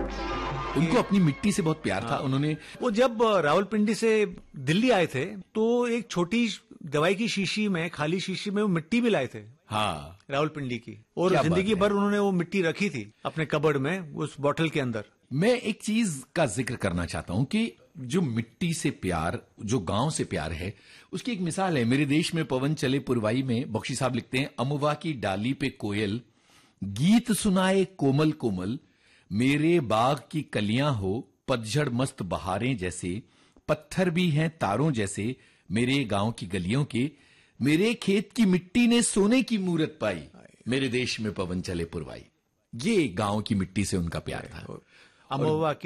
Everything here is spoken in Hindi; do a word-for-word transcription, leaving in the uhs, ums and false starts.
उनको अपनी मिट्टी से बहुत प्यार था। उन्होंने वो जब रावलपिंडी से दिल्ली आए थे तो एक छोटी दवाई की शीशी में, खाली शीशी में वो मिट्टी भी लाए थे। हाँ, रावलपिंडी की, और जिंदगी भर उन्होंने वो मिट्टी रखी थी अपने कबर्ड में, उस बोतल के अंदर। मैं एक चीज का जिक्र करना चाहता हूं कि जो मिट्टी से प्यार, जो गांव से प्यार है, उसकी एक मिसाल है। मेरे देश में पवन चले पुरवाई में बख्शी साहब लिखते हैं, अमुवा की डाली पे कोयल गीत सुनाए कोमल कोमल, मेरे बाग की कलियां हो पतझड़ मस्त बहारें जैसे, पत्थर भी हैं तारों जैसे मेरे गांव की गलियों के, मेरे खेत की मिट्टी ने सोने की मूरत पाई, मेरे देश में पवन चले पुरवाई। ये गांव की मिट्टी से उनका प्यार था। अमोवा